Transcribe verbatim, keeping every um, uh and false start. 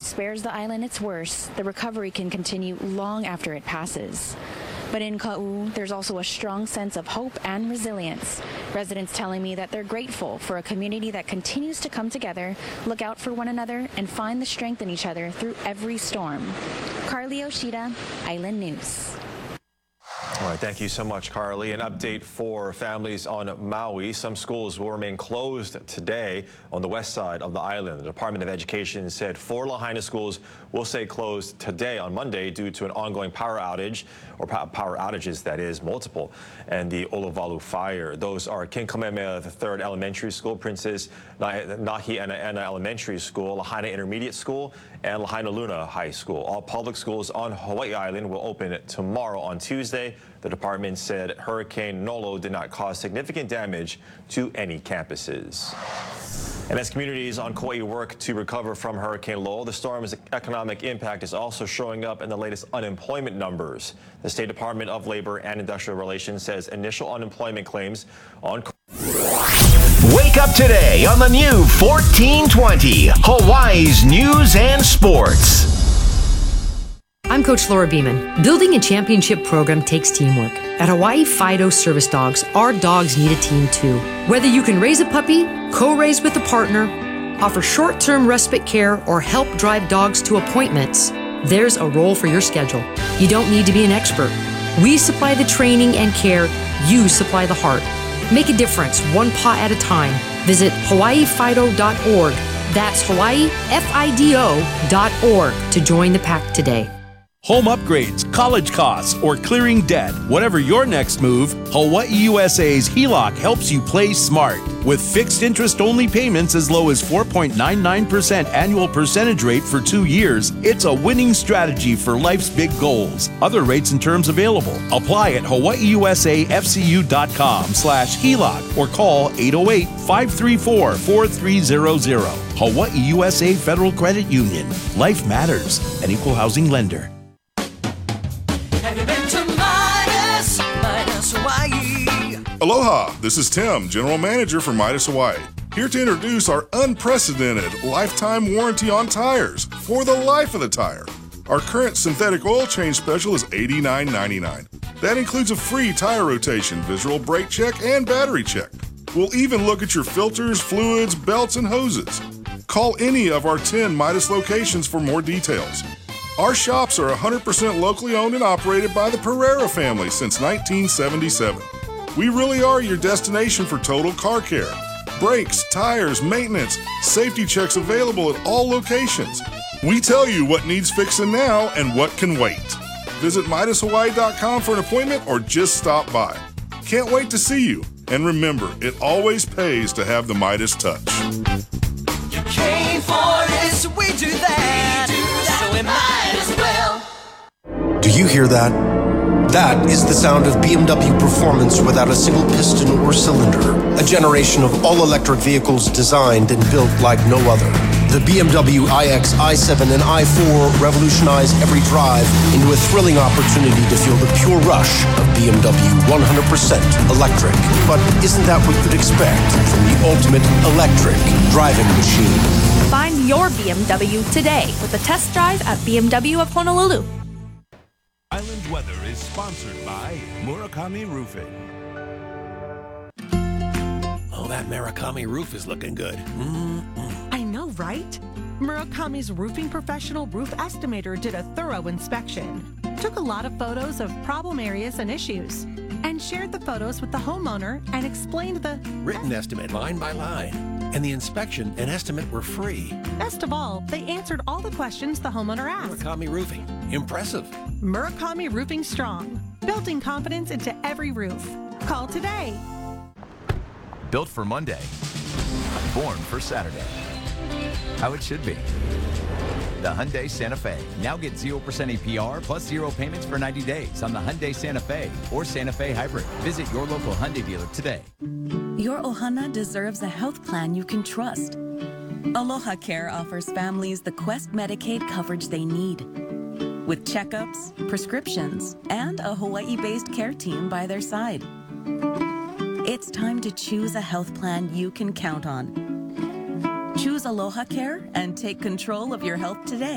spares the island its worst, the recovery can continue long after it passes. But in Ka'u, there's also a strong sense of hope and resilience. Residents telling me that they're grateful for a community that continues to come together, look out for one another, and find the strength in each other through every storm. Carly Oshida, Island News. All right, thank you so much, Carly. An update for families on Maui. Some schools will remain closed today on the west side of the island. The Department of Education said four Lahaina schools will stay closed today on Monday due to an ongoing power outage, or power outages, that is, multiple, and the Olovalu fire. Those are King Kamehameha the third Elementary School, Princess Nahi'enaena Elementary School, Lahaina Intermediate School, and Lahaina Luna High School. All public schools on Hawaii Island will open tomorrow on Tuesday. The department said Hurricane Nolo did not cause significant damage to any campuses. And as communities on Kauai work to recover from Hurricane Lowell, the storm's economic impact is also showing up in the latest unemployment numbers. The State Department of Labor and Industrial Relations says initial unemployment claims on Wake up today on the new fourteen twenty, Hawaii's News and Sports. I'm Coach Laura Beeman. Building a championship program takes teamwork. At Hawaii Fido Service Dogs, our dogs need a team too. Whether you can raise a puppy, co-raise with a partner, offer short-term respite care, or help drive dogs to appointments, there's a role for your schedule. You don't need to be an expert. We supply the training and care. You supply the heart. Make a difference, one paw at a time. Visit hawaii fido dot org. That's Hawaii F I D O dot org to join the pack today. Home upgrades, college costs, or clearing debt. Whatever your next move, Hawaii U S A's H E L O C helps you play smart. With fixed interest-only payments as low as four point nine nine percent annual percentage rate for two years, it's a winning strategy for life's big goals. Other rates and terms available. Apply at hawaii u s a f c u dot com slash H E L O C or call eight oh eight, five three four, four three zero zero. Hawaii U S A Federal Credit Union. Life matters. An equal housing lender. Have you been to Midas, Midas Hawaii? Aloha, this is Tim, General Manager for Midas Hawaii. Here to introduce our unprecedented lifetime warranty on tires for the life of the tire. Our current synthetic oil change special is eighty-nine ninety-nine. That includes a free tire rotation, visual brake check, and battery check. We'll even look at your filters, fluids, belts, and hoses. Call any of our ten Midas locations for more details. Our shops are one hundred percent locally owned and operated by the Pereira family since nineteen seventy-seven. We really are your destination for total car care. Brakes, tires, maintenance, safety checks available at all locations. We tell you what needs fixing now and what can wait. Visit Midas Hawaii dot com for an appointment or just stop by. Can't wait to see you. And remember, it always pays to have the Midas touch. You came for it, so we do that. We do that. So we might as well. Do you hear that? That is the sound of B M W performance without a single piston or cylinder. A generation of all-electric vehicles designed and built like no other. The B M W iX, i seven, and i four revolutionize every drive into a thrilling opportunity to feel the pure rush of B M W one hundred percent electric. But isn't that what you'd expect from the ultimate electric driving machine? Find your B M W today with a test drive at B M W of Honolulu. Island Weather is sponsored by Murakami Roofing. Oh, that Murakami roof is looking good. Mm-mm. I know, right? Murakami's roofing professional roof estimator did a thorough inspection, took a lot of photos of problem areas and issues, and shared the photos with the homeowner and explained the written estimate line by line. And the inspection and estimate were free. Best of all, they answered all the questions the homeowner asked. Murakami Roofing. Impressive. Murakami Roofing Strong. Building confidence into every roof. Call today. Built for Monday. Born for Saturday. How it should be. The Hyundai Santa Fe. Now get zero percent A P R plus zero payments for ninety days on the Hyundai Santa Fe or Santa Fe Hybrid. Visit your local Hyundai dealer today. Your ohana deserves a health plan you can trust. Aloha Care offers families the Quest Medicaid coverage they need. With checkups, prescriptions, and a Hawaii-based care team by their side. It's time to choose a health plan you can count on. Choose Aloha Care and take control of your health today.